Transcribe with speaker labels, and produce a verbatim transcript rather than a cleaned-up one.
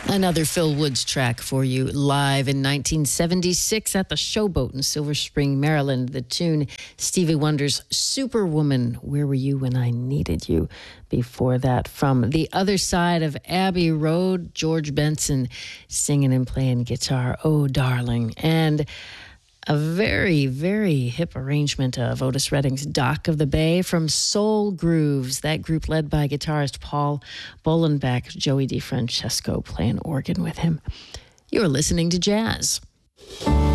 Speaker 1: Another Phil Woods track for you, live in nineteen seventy-six at the Showboat in Silver Spring, Maryland. The tune, Stevie Wonder's Superwoman, Where Were You When I Needed You? Before that, from the other side of Abbey Road, George Benson singing and playing guitar, Oh Darling. And a very, very hip arrangement of Otis Redding's Dock of the Bay from Soul Grooves, that group led by guitarist Paul Bolenbeck, Joey DeFrancesco playing organ with him. You're listening to Jazz.